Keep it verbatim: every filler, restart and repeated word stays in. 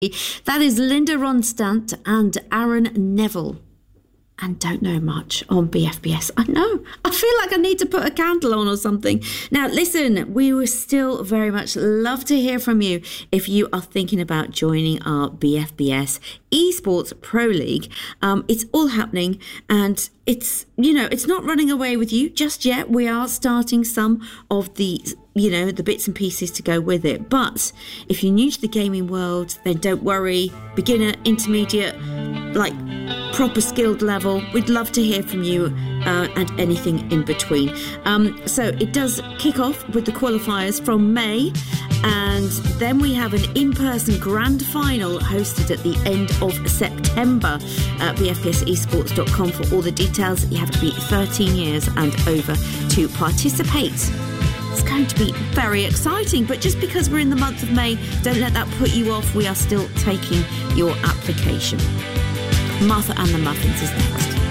That is Linda Ronstadt and Aaron Neville. And don't know much on B F B S. I know. I feel like I need to put a candle on or something. Now, listen, we would still very much love to hear from you if you are thinking about joining our B F B S Esports Pro League. Um, it's all happening, and it's, you know, it's not running away with you just yet. We are starting some of the, you know, the bits and pieces to go with it. But if you're new to the gaming world, then don't worry. Beginner, intermediate, like proper skilled level, we'd love to hear from you, uh, and anything in between. Um, so it does kick off with the qualifiers from May, and then we have an in-person grand final hosted at the end of September at b f p s esports dot com for all the details. You have to be thirteen years and over to participate. It's going to be very exciting, but just because we're in the month of May, don't let that put you off. We are still taking your application. Martha and the Muffins is next.